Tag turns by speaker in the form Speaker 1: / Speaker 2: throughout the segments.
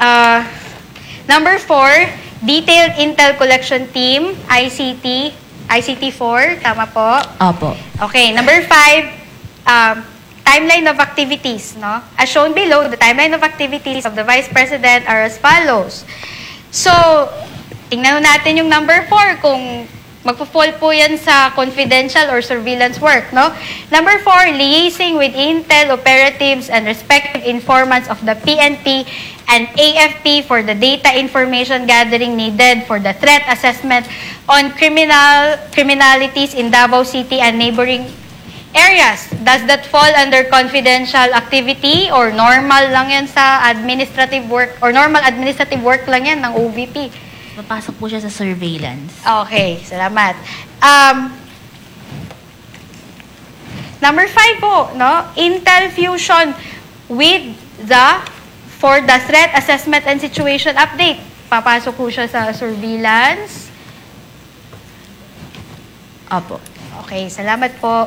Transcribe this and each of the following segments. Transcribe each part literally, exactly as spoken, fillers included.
Speaker 1: Uh, number four, Detailed Intel Collection Team, I C T, I C T four, tama po?
Speaker 2: Opo.
Speaker 1: Okay, number five, um, timeline of activities, no? As shown below, the timeline of activities of the Vice President are as follows. So, tingnan natin yung number four, kung magpo-fall po yan sa confidential or surveillance work, no? Number four, liaising with Intel operatives and respective informants of the P N P and A F P for the data information gathering needed for the threat assessment on criminal criminalities in Davao City and neighboring areas. Does that fall under confidential activity or normal lang yan sa administrative work or normal administrative work lang yan ng O V P?
Speaker 2: Papasok po siya sa surveillance.
Speaker 1: Okay, salamat. Um, number five po, no? Intel fusion with the for the threat assessment and situation update. Papasok po siya sa surveillance.
Speaker 2: Opo.
Speaker 1: Okay, salamat po.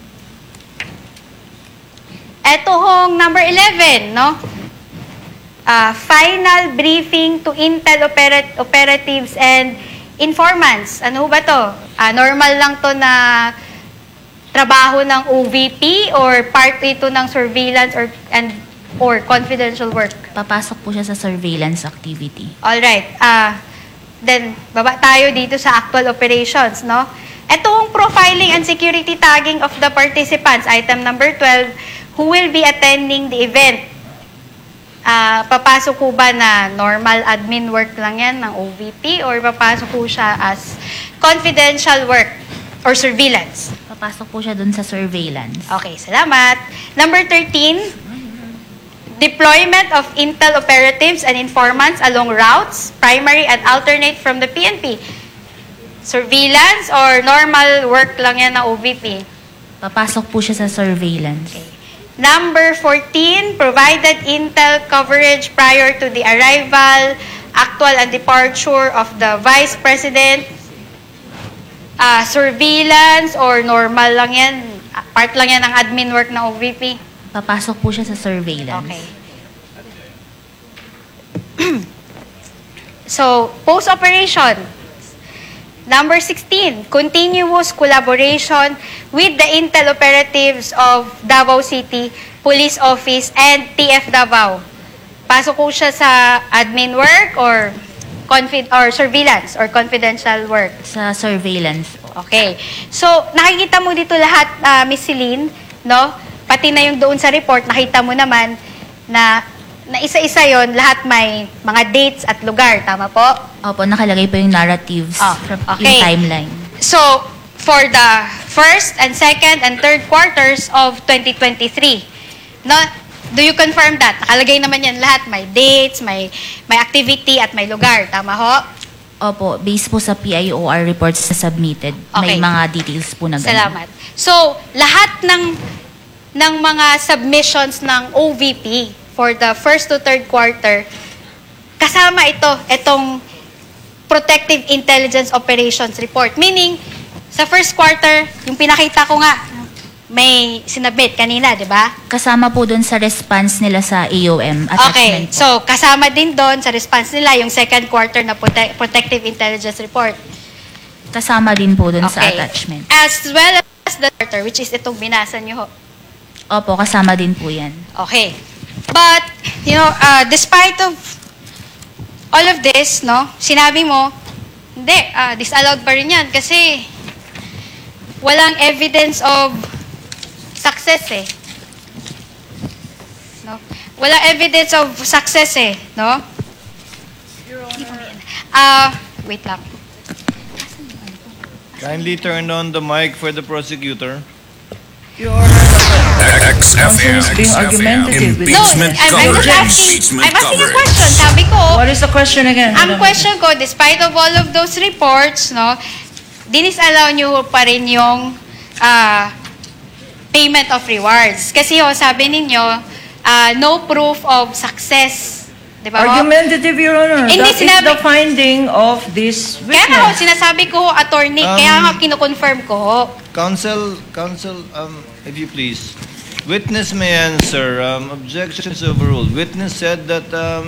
Speaker 1: Ito hong number eleven, no? Uh, final briefing to Intel operat operatives and informants. Ano ba to? Uh, normal lang to na trabaho ng O V P or part ito ng surveillance or and or confidential work?
Speaker 2: Papasok po siya sa surveillance activity.
Speaker 1: Alright. Uh, then, baba tayo dito sa actual operations, no? Itong profiling and security tagging of the participants, item number twelve, who will be attending the event. Uh, papasok po ba na normal admin work lang yan ng O V P or papasok po siya as confidential work or surveillance?
Speaker 2: Papasok po siya dun sa surveillance.
Speaker 1: Okay, salamat. Number thirteen, deployment of Intel operatives and informants along routes, primary and alternate from the P N P. Surveillance or normal work lang yan ng O V P?
Speaker 2: Papasok po siya sa surveillance.
Speaker 1: Okay. Number fourteen, provided Intel coverage prior to the arrival, actual and departure of the Vice President. Uh, surveillance or normal lang yan? Part lang yan ng admin work ng O V P?
Speaker 2: Papasok po siya sa surveillance.
Speaker 1: Okay. So, post-operation. Number sixteen, continuous collaboration with the Intel operatives of Davao City Police Office and T F Davao. Pasok po siya sa admin work or confid or surveillance or confidential work?
Speaker 2: Sa surveillance po.
Speaker 1: Okay. So, nakikita mo dito lahat, uh, Miss Celine, no? Pati na yung doon sa report, nakita mo naman na na isa-isa yon, lahat may mga dates at lugar. Tama po?
Speaker 2: Opo, nakalagay po yung narratives,
Speaker 1: Oh, okay.
Speaker 2: yung timeline.
Speaker 1: So, for the first and second and third quarters of twenty twenty-three, no? Do you confirm that? Nakalagay naman yan lahat. May dates, may, may activity, at may lugar. Tama ho?
Speaker 2: Opo, based po sa P I O R reports na submitted, may
Speaker 1: Okay.
Speaker 2: mga details po na ganun.
Speaker 1: Salamat. So, lahat ng ng mga submissions ng O V P for the first to third quarter, kasama ito, itong Protective Intelligence Operations Report. Meaning, sa first quarter, yung pinakita ko nga, may sinabit kanina, di ba?
Speaker 2: Kasama po doon sa response nila sa A O M
Speaker 1: Okay,
Speaker 2: attachment po.
Speaker 1: so kasama din doon sa response nila yung second quarter na prote- Protective Intelligence Report.
Speaker 2: Kasama din po doon sa
Speaker 1: Okay.
Speaker 2: attachment.
Speaker 1: As well as the quarter, which is itong binasa nyo ho.
Speaker 2: Opo, kasama din po yan.
Speaker 1: Okay. But, you know, uh, despite of all of this, no, sinabi mo, hindi, uh, disallowed pa rin yan kasi walang evidence of success eh. No? Walang evidence of success eh, no? Uh, wait lang.
Speaker 3: Kindly turn on the mic for the prosecutor.
Speaker 4: X F M,
Speaker 5: being argumentative with-
Speaker 1: No,
Speaker 4: impeachment
Speaker 1: I'm, I'm just
Speaker 4: coverage.
Speaker 1: asking,
Speaker 4: Impeachment
Speaker 1: I'm asking a
Speaker 4: coverage.
Speaker 1: question. Sabi ko,
Speaker 5: What is the question again?
Speaker 1: ang question ko, despite of all of those reports, no, dinisallow nyo pa rin yung ah, payment of rewards. Kasi ho, sabi ninyo, ah, no proof of success. Di ba ho?
Speaker 5: Argumentative, Your Honor.
Speaker 1: Hindi,
Speaker 5: That is
Speaker 1: sinabi-
Speaker 5: the finding of this
Speaker 1: Kaya nga ho,
Speaker 5: witness.
Speaker 1: sinasabi ko ho, attorney,
Speaker 3: Um,
Speaker 1: kaya nga kinukonfirm ko ho.
Speaker 3: Counsel, counsel, um, if you please. Witness may answer. Um, objection is overruled. Witness said that um,